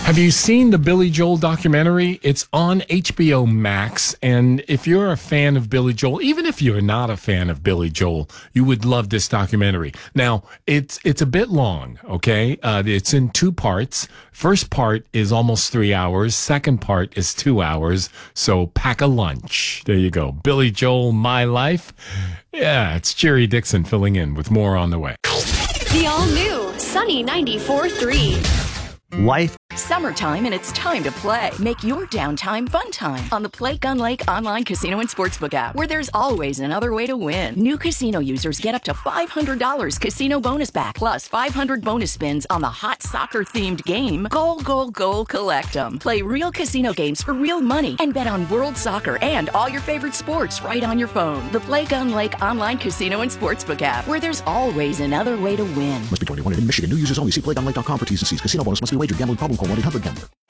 Have you seen the Billy Joel documentary? It's on HBO Max, and if you're a fan of Billy Joel, even if you're not a fan of Billy Joel, you would love this documentary. Now, it's a bit long, okay? It's in two parts. First part is almost 3 hours. Second part is 2 hours, so pack a lunch. There you go. Billy Joel, My Life. Yeah, it's Jerry Dixon filling in with more on the way. The all-new Sunny 94.3. Life. Summertime, and it's time to play. Make your downtime fun time on the Play Gun Lake online casino and sportsbook app, where there's always another way to win. New casino users get up to $500 casino bonus back, plus 500 bonus spins on the hot soccer-themed game, Goal, Goal, Goal, Collect 'em. Play real casino games for real money and bet on world soccer and all your favorite sports right on your phone. The Play Gun Lake online casino and sportsbook app, where there's always another way to win. Must be 21 in Michigan. New users only. See playgunlake.com for T's and C's. Casino bonus must be wagered. Gambling problem? Call 1-800-GAMBLER.